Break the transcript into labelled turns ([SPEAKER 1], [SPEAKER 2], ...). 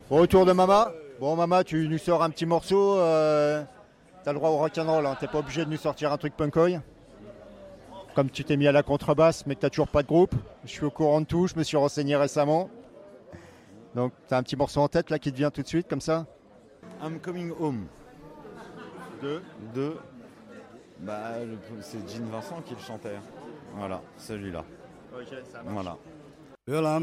[SPEAKER 1] Bon, retour de Mama. Bon, Mama, tu nous sors un petit morceau. T'as le droit au rock'n'roll, hein. T'es pas obligé de nous sortir un truc punkoï. Comme tu t'es mis à la contrebasse, mais que t'as toujours pas de groupe. Je suis au courant de tout, je me suis renseigné récemment. Donc, t'as un petit morceau en tête là qui te vient tout de suite, comme ça?
[SPEAKER 2] I'm Coming Home.
[SPEAKER 1] Deux.
[SPEAKER 2] De. C'est Gene Vincent qui le chantait. Voilà, celui-là.
[SPEAKER 1] Ok, ça marche.
[SPEAKER 2] Voilà.
[SPEAKER 3] Well, I'm